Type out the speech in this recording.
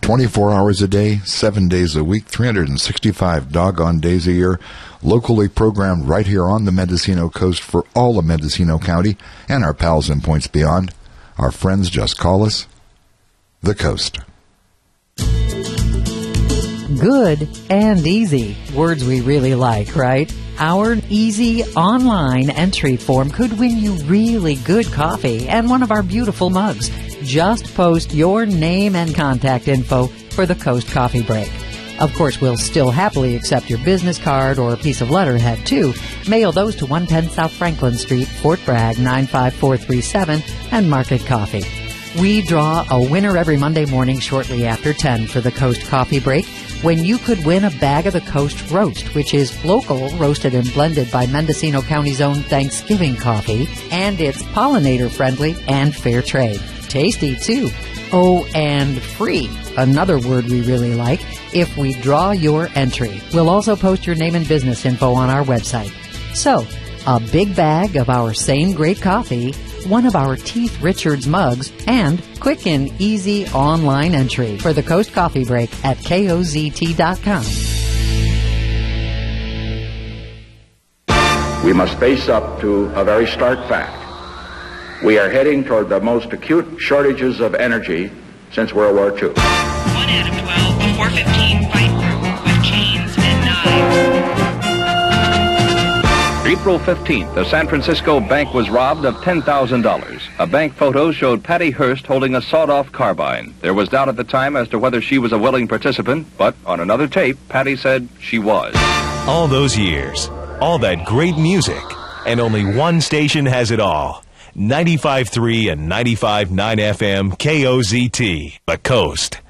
24 hours a day, 7 days a week, 365 doggone days a year, locally programmed right here on the Mendocino coast for all of Mendocino County and our pals in points beyond. Our friends just call us the Coast. Good and easy. Words we really like, right? Our easy online entry form could win you really good coffee and one of our beautiful mugs. Just post your name and contact info for the Coast Coffee Break. Of course, we'll still happily accept your business card or a piece of letterhead, too. Mail those to 110 South Franklin Street, Fort Bragg, 95437, and Market Coffee. We draw a winner every Monday morning shortly after 10 for the Coast Coffee Break, when you could win a bag of the Coast Roast, which is local, roasted and blended by Mendocino County's own Thanksgiving coffee, and it's pollinator-friendly and fair trade. Tasty, too. Oh, and free, another word we really like, if we draw your entry. We'll also post your name and business info on our website. So, a big bag of our same great coffee, one of our Teeth Richards mugs, and quick and easy online entry for the Coast Coffee Break at KOZT.com. We must face up to a very stark fact. We are heading toward the most acute shortages of energy since World War II. 1 out of 12 before 15 fight through with chains and knives. April 15th, a San Francisco bank was robbed of $10,000. A bank photo showed Patty Hearst holding a sawed-off carbine. There was doubt at the time as to whether she was a willing participant, but on another tape, Patty said she was. All those years, all that great music, and only one station has it all. 95.3 and 95.9 FM KOZT, The Coast.